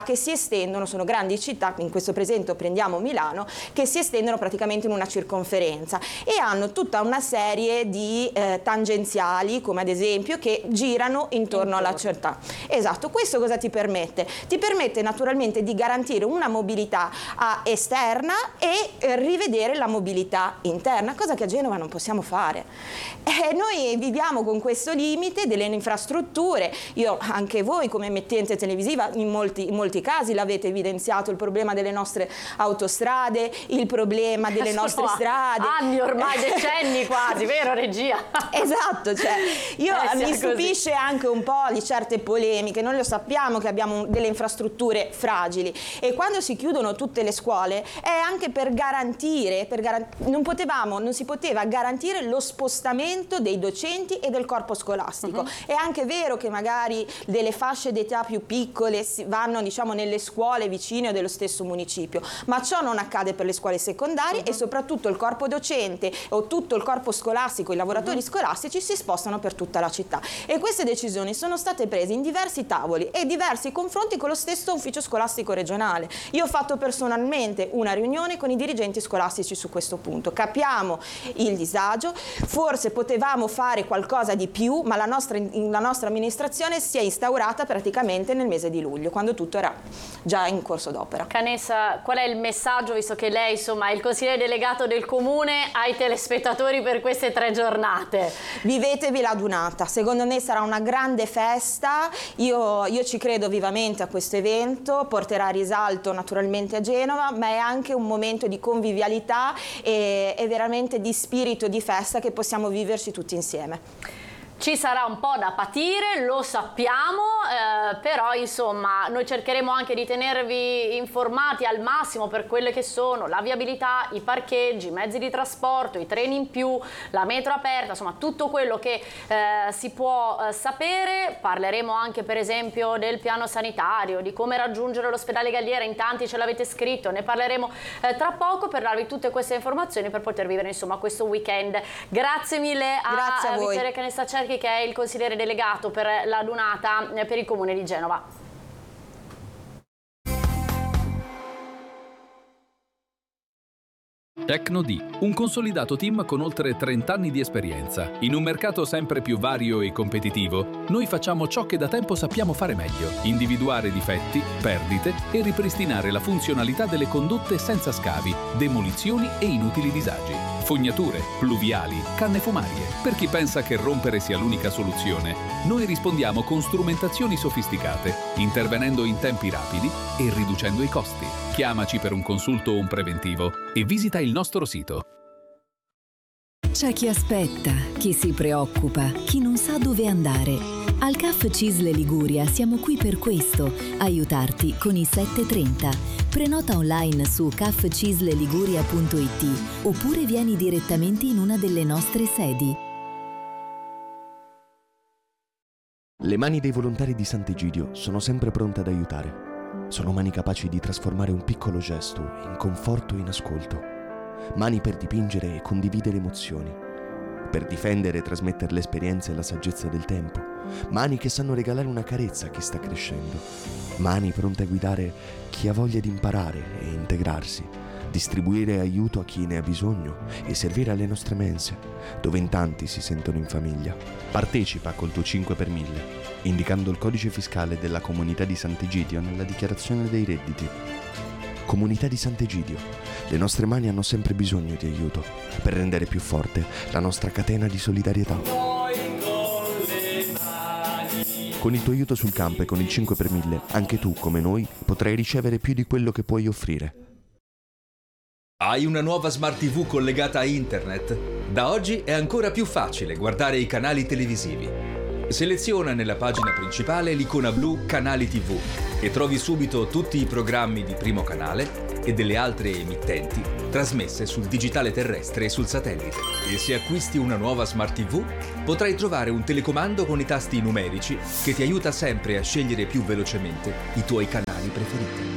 che si estendono, sono grandi città, in questo presente prendiamo Milano, che si estendono praticamente in una circonferenza e hanno tutta una serie di tangenziali, come ad esempio, che girano intorno alla città. Esatto, questo cosa ti permette? Ti permette naturalmente di garantire una mobilità esterna e rivedere la mobilità interna, cosa che a Genova non possiamo fare. Noi viviamo con questo limite delle infrastrutture. Anche voi come emittente televisiva in molti casi l'avete evidenziato, il problema delle nostre autostrade, il problema delle nostre strade. Anni ormai, decenni quasi, vero regia? Esatto, cioè mi stupisce anche un po' di certe polemiche. Noi lo sappiamo che abbiamo delle infrastrutture fragili e quando si chiudono tutte le scuole è anche per garantire, non si poteva garantire lo spostamento dei docenti e del corpo scolastico. È anche vero che magari delle fasce d'età più piccole vanno, diciamo, nelle scuole vicine dello stesso municipio, ma ciò non accade per le scuole secondarie e soprattutto il corpo docente o tutto il corpo scolastico, i lavoratori scolastici si spostano per tutta la città e queste decisioni sono state prese in diversi tavoli e diversi confronti con lo stesso ufficio scolastico regionale. Io ho fatto personalmente una riunione con i dirigenti scolastici su questo punto, capiamo il disagio, forse potevamo fare qualcosa di più, ma la nostra amministrazione si è instaurata praticamente nel mese di luglio, quando tutto era già in corso d'opera. Canessa, qual è il messaggio, visto che lei insomma è il consigliere delegato del comune, ai telespettatori per queste 3 giornate? Vivetevi la Dunata, secondo me sarà una grande festa, io ci credo vivamente a questo evento, porterà risalto naturalmente a Genova, ma è anche un momento di convivialità e veramente di spirito di festa che possiamo viverci tutti insieme. Ci sarà un po' da patire, lo sappiamo, però insomma noi cercheremo anche di tenervi informati al massimo per quelle che sono la viabilità, i parcheggi, i mezzi di trasporto, i treni in più, la metro aperta, insomma tutto quello che si può sapere. Parleremo anche per esempio del piano sanitario, di come raggiungere l'ospedale Galliera, in tanti ce l'avete scritto, ne parleremo tra poco per darvi tutte queste informazioni per poter vivere insomma questo weekend. Grazie mille a Vittoria Canessa Cerchi, che è il consigliere delegato per la Dunata per il comune di Genova. Tecno-D, un consolidato team con oltre 30 anni di esperienza. In un mercato sempre più vario e competitivo, noi facciamo ciò che da tempo sappiamo fare meglio: individuare difetti, perdite e ripristinare la funzionalità delle condotte senza scavi, demolizioni e inutili disagi. Fognature, pluviali, canne fumarie. Per chi pensa che rompere sia l'unica soluzione, noi rispondiamo con strumentazioni sofisticate, intervenendo in tempi rapidi e riducendo i costi. Chiamaci per un consulto o un preventivo e visita il nostro sito. C'è chi aspetta, chi si preoccupa, chi non sa dove andare. Al CAF CISL Liguria siamo qui per questo, aiutarti con i 730. Prenota online su cafcisleliguria.it oppure vieni direttamente in una delle nostre sedi. Le mani dei volontari di Sant'Egidio sono sempre pronte ad aiutare. Sono mani capaci di trasformare un piccolo gesto in conforto e in ascolto. Mani per dipingere e condividere emozioni. Per difendere e trasmettere l'esperienza e la saggezza del tempo. Mani che sanno regalare una carezza a chi sta crescendo. Mani pronte a guidare chi ha voglia di imparare e integrarsi. Distribuire aiuto a chi ne ha bisogno e servire alle nostre mense, dove in tanti si sentono in famiglia. Partecipa col tuo 5 per 1000, indicando il codice fiscale della Comunità di Sant'Egidio nella dichiarazione dei redditi. Comunità di Sant'Egidio, le nostre mani hanno sempre bisogno di aiuto per rendere più forte la nostra catena di solidarietà. Con il tuo aiuto sul campo e con il 5 per 1000, anche tu, come noi, potrai ricevere più di quello che puoi offrire. Hai una nuova Smart TV collegata a internet? Da oggi è ancora più facile guardare i canali televisivi. Seleziona nella pagina principale l'icona blu Canali TV e trovi subito tutti i programmi di Primo Canale e delle altre emittenti trasmesse sul digitale terrestre e sul satellite. E se acquisti una nuova Smart TV, potrai trovare un telecomando con i tasti numerici che ti aiuta sempre a scegliere più velocemente i tuoi canali preferiti.